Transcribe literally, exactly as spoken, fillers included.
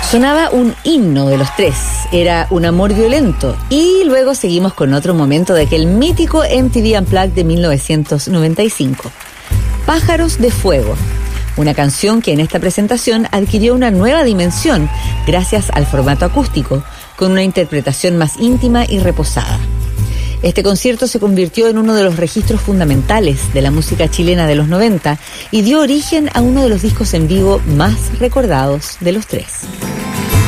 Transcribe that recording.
Sonaba un himno de los Tres, era Un amor violento, y luego seguimos con otro momento de aquel mítico M T V Unplugged de mil novecientos noventa y cinco. Pájaros de Fuego, una canción que en esta presentación adquirió una nueva dimensión gracias al formato acústico, con una interpretación más íntima y reposada. Este concierto se convirtió en uno de los registros fundamentales de la música chilena de los noventa y dio origen a uno de los discos en vivo más recordados de los Tres.